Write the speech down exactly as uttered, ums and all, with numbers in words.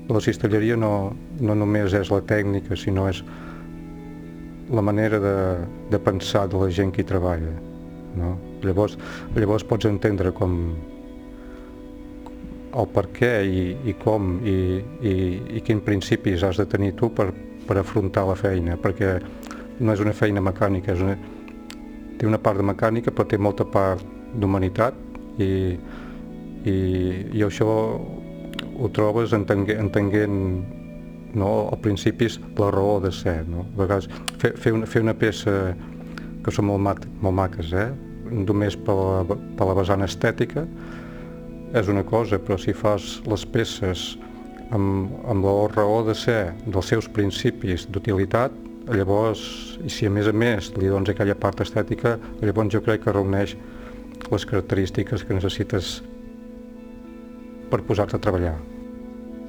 la cistelleria no, no només és la tècnica, sinó és la manera de, de pensar de la gent que hi treballa, no? Llavors, llavors pots entendre com el per què i, i com i, i, i quins principis has de tenir tu per, per afrontar la feina, perquè no és una feina mecànica, és una, té una part de mecànica però té molta part d'humanitat i, i, i això ho trobes entenguent, entenguent no, al principi és la raó de ser, no? A vegades fer, fer, una, fer una peça que són molt, mat, molt maques, eh? Només per la, per la vessant estètica és una cosa, però si fas les peces amb, amb la raó de ser dels seus principis d'utilitat, llavors, i si a més a més li dones aquella part estètica, llavors jo crec que reuneix les característiques que necessites per posar-te a treballar.